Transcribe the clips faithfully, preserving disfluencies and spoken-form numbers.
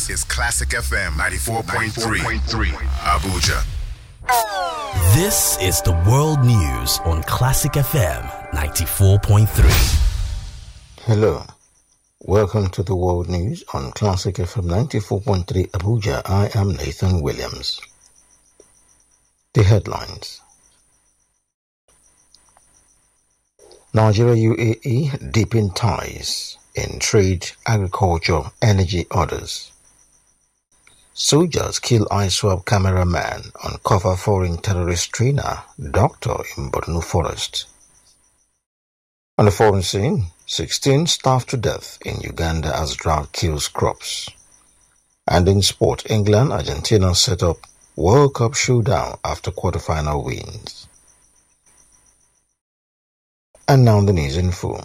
is Classic F M ninety-four point three. Abuja. This is the world news on Classic F M ninety-four point three. Hello. Welcome to the world news on Classic F M ninety-four point three Abuja. I am Nathan Williams. The headlines. Nigeria U A E deepen ties in trade, agriculture, energy orders. Soldiers kill ISWAP cameraman, uncover foreign terrorist trainer, doctor in Borno forest. On the foreign scene, sixteen starved to death in Uganda as drought kills crops. And in sport, England, Argentina set up World Cup showdown after quarterfinal wins. And now the news in full.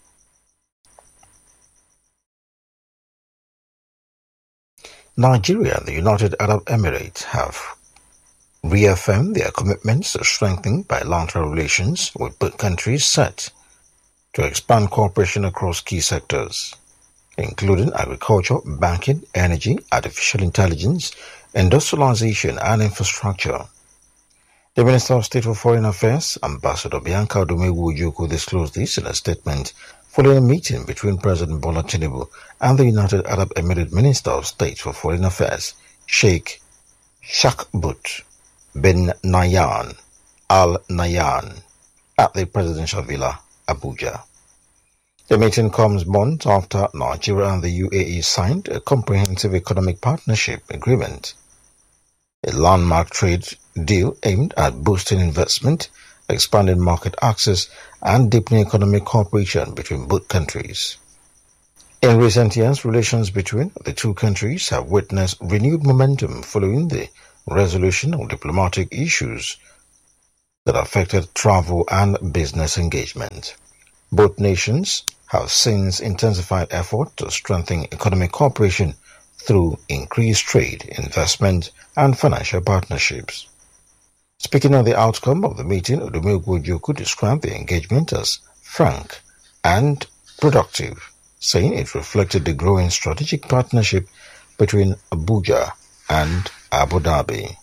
Nigeria and the United Arab Emirates have reaffirmed their commitments to strengthening bilateral relations, with both countries set to expand cooperation across key sectors, including agriculture, banking, energy, artificial intelligence, industrialization, and infrastructure. The Minister of State for Foreign Affairs, Ambassador Bianca Odumegwu-Ojukwu, disclosed this in a statement following a meeting between President Bola Tinubu and the United Arab Emirates Minister of State for Foreign Affairs, Sheikh Shakbut bin Nahyan Al Nahyan, at the Presidential Villa, Abuja. The meeting comes months after Nigeria and the U A E signed a comprehensive economic partnership agreement, a landmark trade deal aimed at boosting investment, expanding market access, and deepening economic cooperation between both countries. In recent years, relations between the two countries have witnessed renewed momentum following the resolution of diplomatic issues that affected travel and business engagement. Both nations have since intensified efforts to strengthen economic cooperation through increased trade, investment, and financial partnerships. Speaking on the outcome of the meeting, Odumegwu-Ojukwu described the engagement as frank and productive, saying it reflected the growing strategic partnership between Abuja and Abu Dhabi.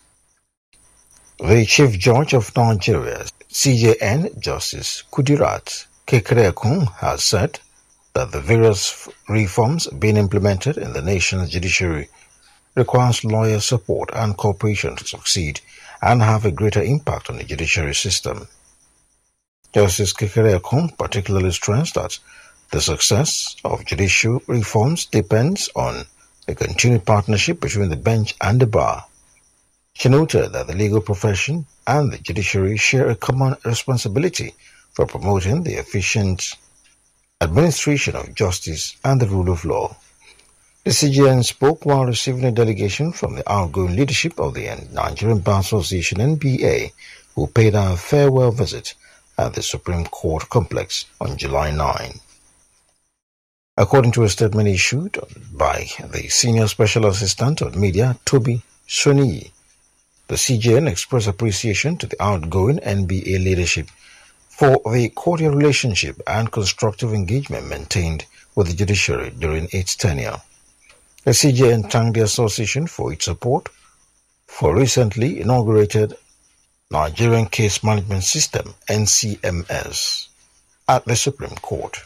The Chief Judge of Nigeria, C J N Justice Kudirat Kekereekun, has said that the various reforms being implemented in the nation's judiciary requires lawyer support and cooperation to succeed and have a greater impact on the judiciary system. Justice Kekereekun particularly stressed that the success of judicial reforms depends on the continued partnership between the bench and the bar. She noted that the legal profession and the judiciary share a common responsibility for promoting the efficient administration of justice and the rule of law. The C J N spoke while receiving a delegation from the outgoing leadership of the Nigerian Bar Association N B A, who paid her a farewell visit at the Supreme Court complex on July ninth. According to a statement issued by the Senior Special Assistant on Media, Toby Soniyi, the C J N expressed appreciation to the outgoing N B A leadership for the cordial relationship and constructive engagement maintained with the judiciary during its tenure. The C J N thanked the association for its support for recently inaugurated Nigerian Case Management System N C M S at the Supreme Court.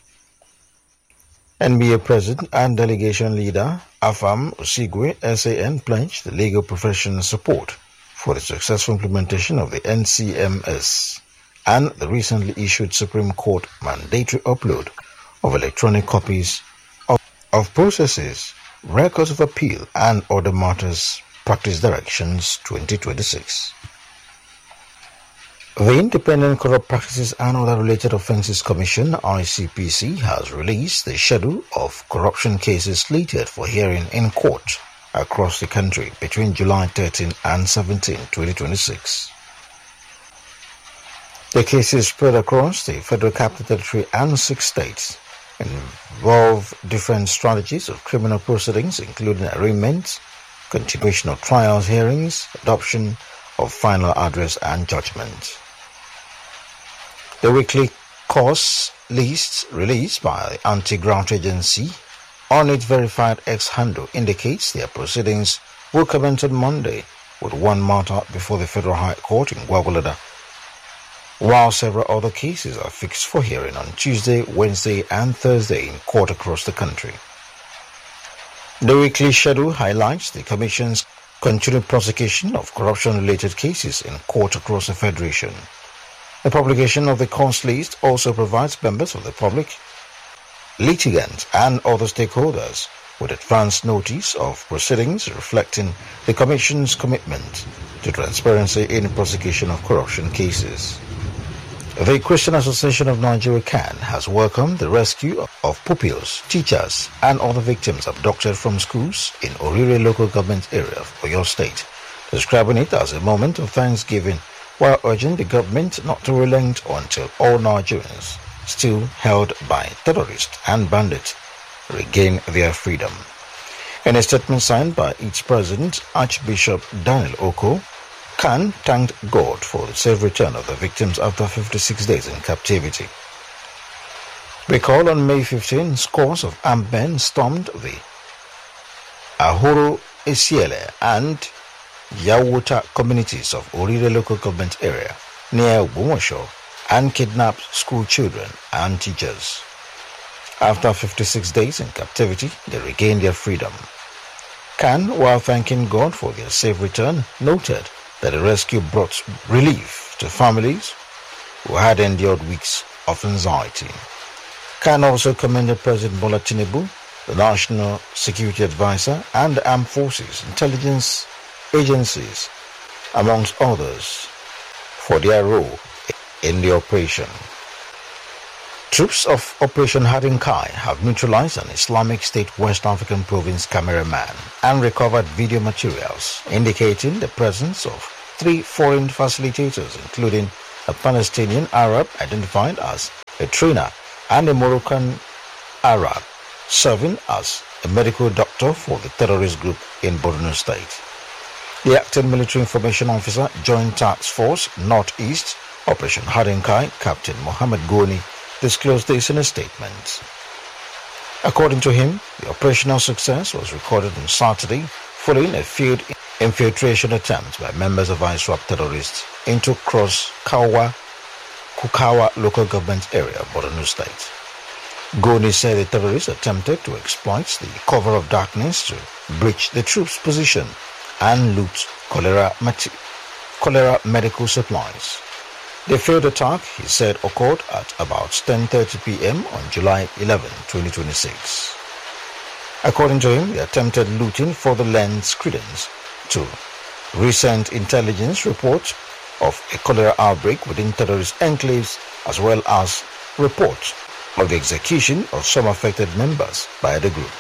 N B A President and Delegation Leader Afam Osigwe S A N pledged the legal profession's support for the successful implementation of the N C M S and the recently issued Supreme Court mandatory upload of electronic copies of, of processes, records of appeal, and other matters practice directions twenty twenty-six. The Independent Corrupt Practices and Other Related Offences Commission, I C P C, has released the schedule of corruption cases slated for hearing in court across the country between July thirteenth and seventeenth, twenty twenty-six. The cases spread across the Federal Capital Territory and six states involve different strategies of criminal proceedings, including arraignment, continuation of trials, hearings, adoption of final address and judgment. The weekly course lists released by the Anti-Graft Agency on its verified X handle indicates their proceedings will commence on Monday with one matter before the Federal High Court in Gwagwalada, while several other cases are fixed for hearing on Tuesday, Wednesday and Thursday in court across the country. The weekly schedule highlights the Commission's continued prosecution of corruption-related cases in court across the Federation. The publication of the courts list also provides members of the public, litigants and other stakeholders with advance notice of proceedings reflecting the Commission's commitment to transparency in the prosecution of corruption cases. The Christian Association of Nigeria C A N has welcomed the rescue of pupils, teachers and other victims abducted from schools in Orire local government area of Oyo State, describing it as a moment of thanksgiving while urging the government not to relent until all Nigerians still held by terrorists and bandits regain their freedom. In a statement signed by its president, Archbishop Daniel Oko, C A N thanked God for the safe return of the victims after fifty-six days in captivity. Recall on May fifteenth, scores of armed men stormed the Ahoro Esiele and Yawuta communities of Orire local government area near Ogbomoso and kidnapped school children and teachers. After fifty-six days in captivity, they regained their freedom. C A N, while thanking God for their safe return, noted that the rescue brought relief to families who had endured weeks of anxiety. C A N also commended President Bola Tinubu, the National Security Advisor, and the Armed Forces, intelligence agencies, amongst others, for their role in the operation. Troops of Operation Hadinkai have neutralized an Islamic State West African province cameraman and recovered video materials indicating the presence of three foreign facilitators, including a Palestinian Arab identified as a trainer and a Moroccan Arab serving as a medical doctor for the terrorist group in Borno State. The acting military information officer, Joint Task Force Northeast, Operation Hadinkai, Captain Mohammed Goni, disclosed this in a statement. According to him, the operational success was recorded on Saturday following a field infiltration attempt by members of ISWAP terrorists into Cross Kawa, Kukawa local government area, Borno State. Goni said the terrorists attempted to exploit the cover of darkness to breach the troops' position and loot cholera, cholera medical supplies. The failed attack, he said, occurred at about ten thirty p m on July eleventh, twenty twenty-six. According to him, the attempted looting further lends credence to recent intelligence reports of a cholera outbreak within terrorist enclaves, as well as reports of the execution of some affected members by the group.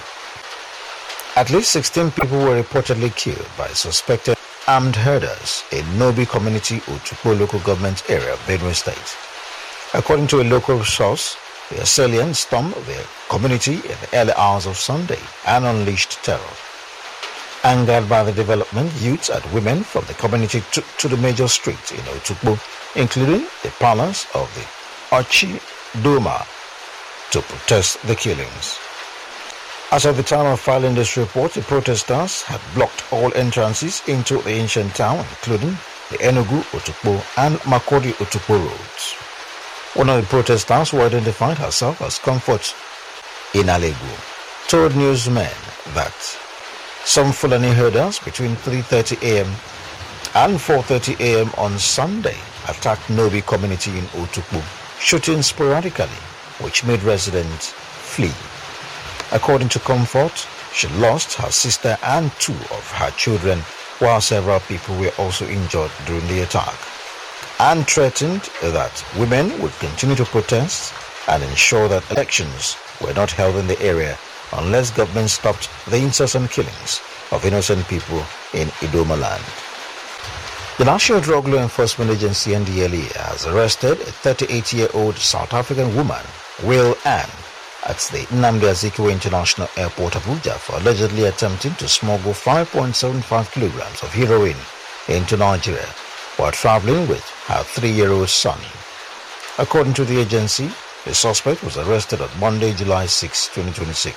At least sixteen people were reportedly killed by suspected armed herders in Nobi Community, Otukpo local government area of Benue State. According to a local source, the assailants stormed the community in the early hours of Sunday and unleashed terror. Angered by the development, youths and women from the community took to the major streets in Otukpo, including the palace of the Ochi Doma, to protest the killings. As of the time of filing this report, the protesters had blocked all entrances into the ancient town, including the Enugu Otukpo and Makodi Otukpo roads. One of the protesters, who identified herself as Comfort Inalegu, told newsmen that some Fulani herders between three thirty a m and four thirty a m on Sunday attacked Nobi community in Otukpo, shooting sporadically, which made residents flee. According to Comfort, she lost her sister and two of her children, while several people were also injured during the attack, and threatened that women would continue to protest and ensure that elections were not held in the area unless government stopped the incessant killings of innocent people in Idoma land. The National Drug Law Enforcement Agency, N D L E, has arrested a thirty-eight-year-old South African woman, Will Ann, at the Nnamdi Azikiwe International Airport, Abuja, for allegedly attempting to smuggle five point seven five kilograms of heroin into Nigeria while traveling with her three-year-old son. According to the agency, the suspect was arrested on Monday, July sixth, twenty twenty-six,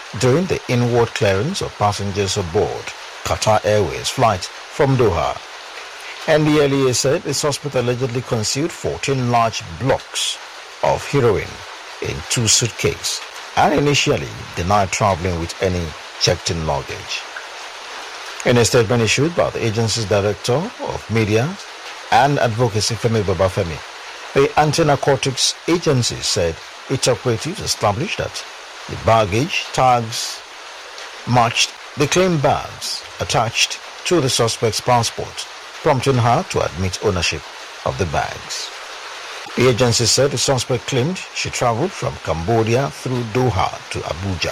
during the inward clearance of passengers aboard Qatar Airways flight from Doha. N D L E A said the suspect allegedly concealed fourteen large blocks of heroin in two suitcases and initially denied traveling with any checked-in luggage. In a statement issued by the agency's Director of Media and Advocacy, Femi Babafemi, the Anti-Narcotics Agency said its operatives established that the baggage tags matched the claimed bags attached to the suspect's passport, prompting her to admit ownership of the bags. The agency said the suspect claimed she traveled from Cambodia through Doha to Abuja.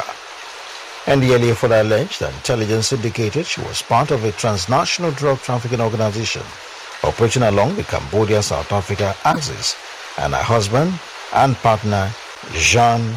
N D L E A further alleged that intelligence indicated she was part of a transnational drug trafficking organization operating along the Cambodia-South Africa axis, and her husband and partner Jean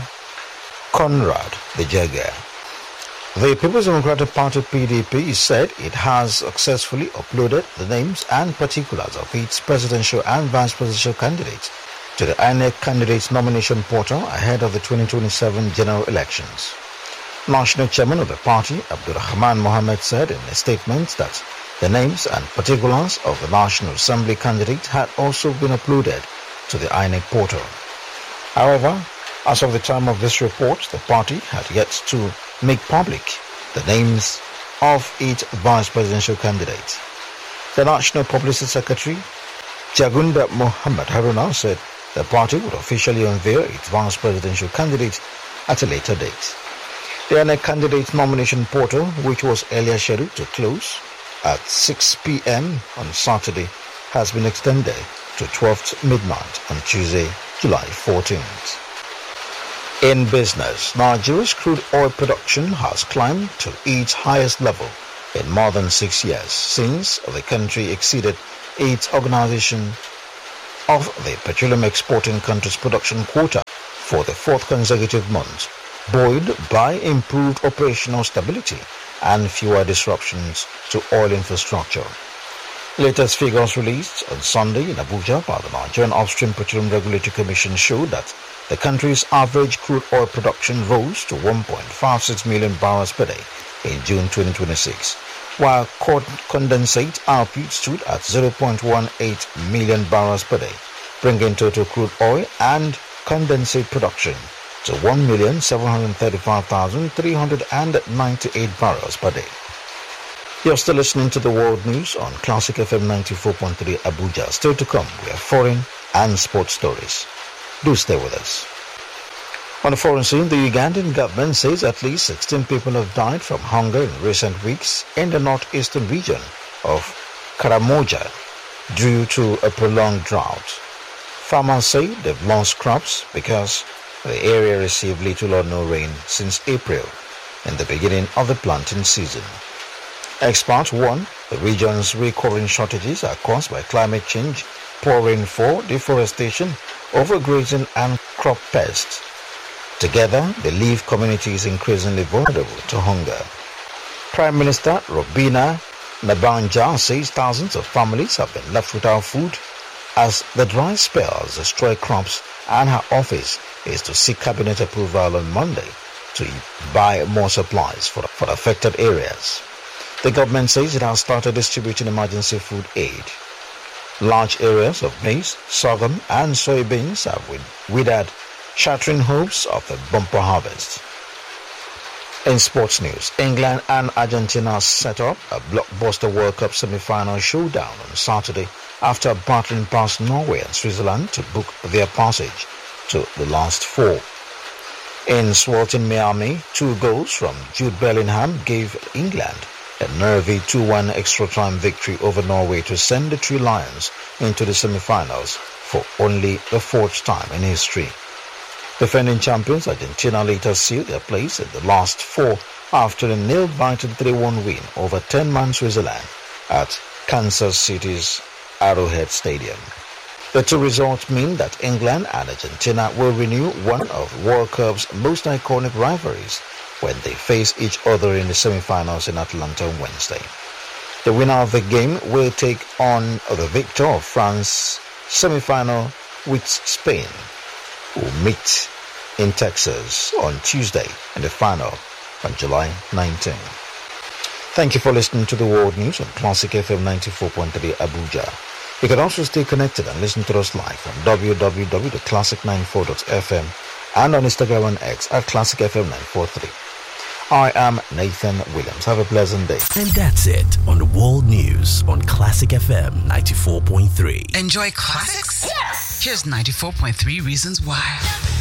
Conrad the Jaguar. The People's Democratic Party P D P said it has successfully uploaded the names and particulars of its presidential and vice presidential candidates to the I N E C Candidates Nomination Portal ahead of the twenty twenty-seven general elections. National Chairman of the party, Abdurrahman Mohammed, said in a statement that the names and particulars of the National Assembly candidates had also been uploaded to the I N E C portal. However, as of the time of this report, the party had yet to make public the names of its vice presidential candidates. The National Publicity Secretary, Jagunda Mohammed Haruna, said the party would officially unveil its vice presidential candidates at a later date. The I N E C Candidates Nomination Portal, which was earlier scheduled to close at six p m on Saturday, has been extended to twelve midnight on Tuesday, July fourteenth. In business, Nigeria's crude oil production has climbed to its highest level in more than six years since the country exceeded its Organization of the Petroleum Exporting Countries production quota for the fourth consecutive month, buoyed by improved operational stability and fewer disruptions to oil infrastructure. Latest figures released on Sunday in Abuja by the Nigerian Upstream Petroleum Regulatory Commission showed that the country's average crude oil production rose to one point five six million barrels per day in June twenty twenty-six, while condensate output stood at zero point one eight million barrels per day, bringing total crude oil and condensate production to one million seven hundred thirty-five thousand three hundred ninety-eight barrels per day. You're still listening to the World News on Classic F M ninety-four point three Abuja. Still to come, we have foreign and sports stories. Do stay with us. On the foreign scene, the Ugandan government says at least sixteen people have died from hunger in recent weeks in the northeastern region of Karamoja due to a prolonged drought. Farmers say they've lost crops because the area received little or no rain since April, in the beginning of the planting season. Experts warn the region's recurring shortages are caused by climate change, poor rainfall, deforestation, overgrazing and crop pests. Together, they leave communities increasingly vulnerable to hunger. Prime Minister Robina Nabanja says thousands of families have been left without food as the dry spells destroy crops, and her office is to seek cabinet approval on Monday to buy more supplies for the, for the affected areas. The government says it has started distributing emergency food aid. Large areas of maize, sorghum and soybeans have withered, shattering hopes of a bumper harvest. In sports news, England and Argentina set up a blockbuster World Cup semi-final showdown on Saturday after battling past Norway and Switzerland to book their passage to the last four. In sweltering Miami, two goals from Jude Bellingham gave England a nervy two one extra-time victory over Norway to send the Three Lions into the semi-finals for only the fourth time in history. Defending champions Argentina later sealed their place in the last four after a nail-biting three one win over ten-man Switzerland at Kansas City's Arrowhead Stadium. The two results mean that England and Argentina will renew one of World Cup's most iconic rivalries when they face each other in the semi-finals in Atlanta on Wednesday. The winner of the game will take on the victor of France's semi-final with Spain, who meet in Texas on Tuesday in the final on July nineteenth. Thank you for listening to the World News on Classic F M ninety-four point three Abuja. You can also stay connected and listen to us live on w w w dot classic ninety-four dot f m and on Instagram and X at Classic F M nine forty-three. I am Nathan Williams. Have a pleasant day. And that's it on the World News on Classic F M ninety-four point three. Enjoy classics? Yes! Here's ninety-four point three reasons why.